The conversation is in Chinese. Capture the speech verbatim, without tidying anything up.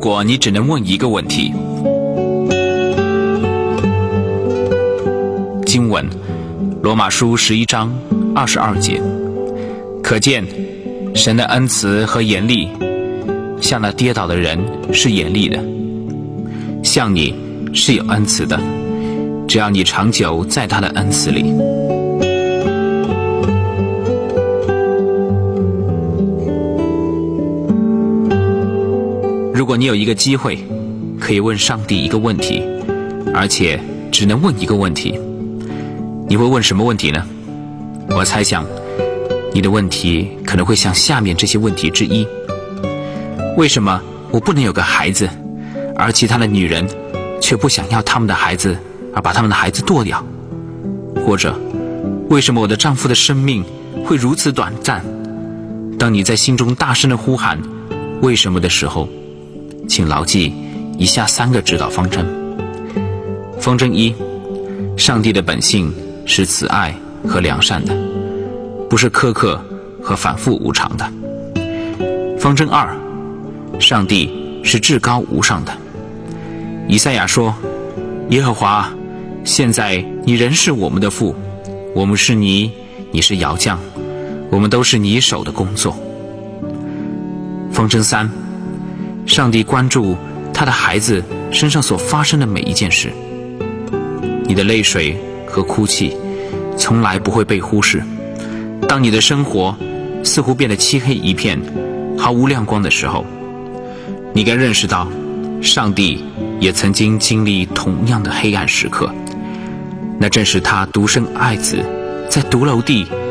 果你只能问一个问题。经文罗马书十一章二十二节，可见神的恩慈和严厉，向那跌倒的人是严厉的，向你是有恩慈的，只要你长久在他的恩慈里。如果你有一个机会可以问上帝一个问题，而且只能问一个问题，你会问什么问题呢？我猜想你的问题可能会像下面这些问题之一：为什么我不能有个孩子，而其他的女人却不想要他们的孩子，而把他们的孩子剁掉？或者为什么我的丈夫的生命会如此短暂？当你在心中大声地呼喊为什么的时候，请牢记以下三个指导方针。方针一，上帝的本性是慈爱和良善的，不是苛刻和反复无常的。方针二，上帝是至高无上的。以赛亚说，耶和华，现在你仍是我们的父，我们是泥，你是窑匠，我们都是你手的工作。方针三，上帝关注他的孩子身上所发生的每一件事，你的泪水和哭泣从来不会被忽视。当你的生活似乎变得漆黑一片，毫无亮光的时候，你该认识到上帝也曾经经历同样的黑暗时刻，那正是他独生爱子在独楼地